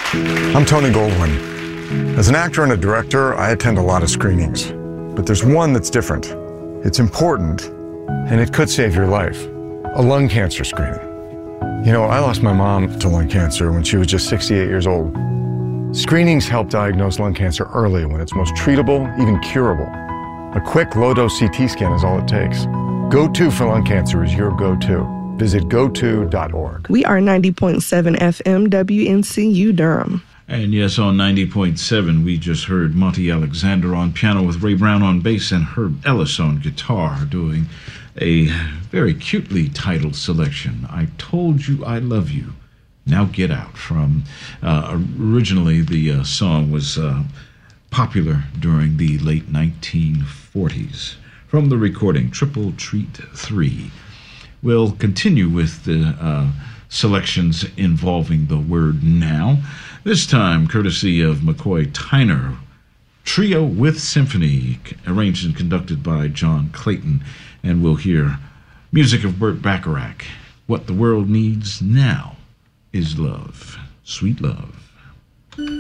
I'm Tony Goldwyn. As an actor and a director, I attend a lot of screenings. But there's one that's different. It's important, and it could save your life. A lung cancer screening. You know, I lost my mom to lung cancer when she was just 68 years old. Screenings help diagnose lung cancer early when it's most treatable, even curable. A quick low-dose CT scan is all it takes. Go-To for lung cancer is your go-to. Visit goto.org. We are 90.7 FM WNCU Durham. And yes, on 90.7, we just heard Monty Alexander on piano with Ray Brown on bass and Herb Ellis on guitar doing a very cutely titled selection, I Told You I Love You, Now Get Out, from originally the song was popular during the late 1940s from the recording Triple Treat 3. We'll continue with the selections involving the word now, this time courtesy of McCoy Tyner, Trio with Symphony, arranged and conducted by John Clayton, and we'll hear music of Burt Bacharach. What the world needs now is love, sweet love.